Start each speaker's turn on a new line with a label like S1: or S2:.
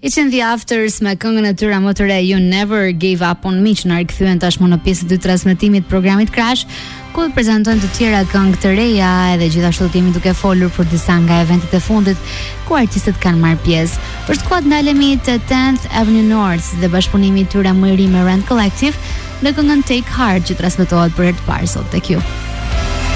S1: It's in the Afters me këngën e tyre më të re You Never Gave Up On Me, që na rikthyen tashmë në pjesën e dytë transmetimit të programit Crash, ku prezantojnë të tjera këngë të reja, edhe gjithashtu jemi duke folur për disa nga eventet e fundit ku artistët kanë marrë pjesë. Është koha të ndalemi te 10th Avenue North dhe bashkëpunimi i tyre më i ri me Rent Collective në këngën Take Heart, që transmetohet për herë të parë sot tek ju.